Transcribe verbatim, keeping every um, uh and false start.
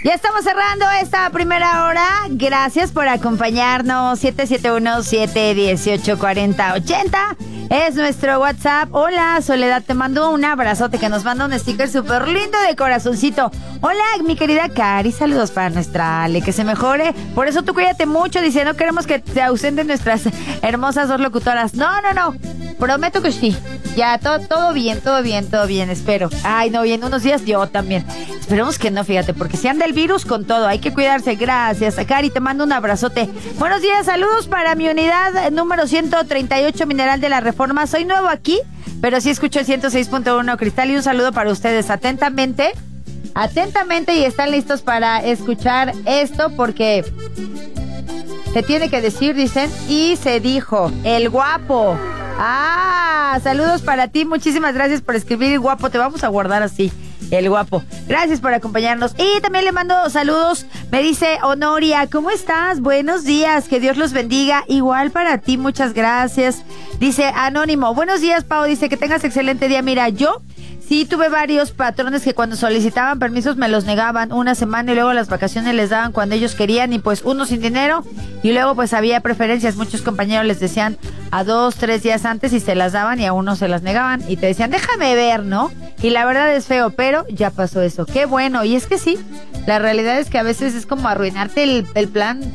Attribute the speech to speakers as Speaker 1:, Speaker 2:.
Speaker 1: Ya estamos cerrando esta primera hora. Gracias por acompañarnos. siete siete uno, siete uno ocho, cuatro cero ocho cero es nuestro WhatsApp. Hola, Soledad, te mando un abrazote que nos manda un sticker súper lindo de corazoncito. Hola, mi querida Cari, saludos para nuestra Ale, que se mejore. Por eso tú cuídate mucho, dice, no queremos que se ausenten nuestras hermosas dos locutoras. No, no, no, prometo que sí. Ya, todo, todo bien, todo bien, todo bien, espero. Ay, no, y en unos días yo también. Esperemos que no, fíjate, porque si anda el virus con todo, hay que cuidarse. Gracias, Cari, te mando un abrazote. Buenos días, saludos para mi unidad número ciento treinta y ocho Mineral de la Reforma. Soy nuevo aquí, pero sí escucho el ciento seis punto uno Cristal, y un saludo para ustedes. Atentamente, atentamente, y están listos para escuchar esto, porque se tiene que decir, dicen, y se dijo, el guapo. Ah, saludos para ti, muchísimas gracias por escribir, guapo, te vamos a guardar así, el guapo. Gracias por acompañarnos. Y también le mando saludos, me dice Honoria, ¿cómo estás? Buenos días, que Dios los bendiga. Igual para ti, muchas gracias. Dice Anónimo, buenos días, Pau, dice que tengas excelente día. Mira, yo sí tuve varios patrones que cuando solicitaban permisos me los negaban una semana, y luego las vacaciones les daban cuando ellos querían, y pues uno sin dinero, y luego pues había preferencias. Muchos compañeros les decían a dos, tres días antes y se las daban, y a uno se las negaban y te decían, déjame ver, ¿no? Y la verdad es feo, pero ya pasó eso. Qué bueno. Y es que sí, la realidad es que a veces es como arruinarte el, el plan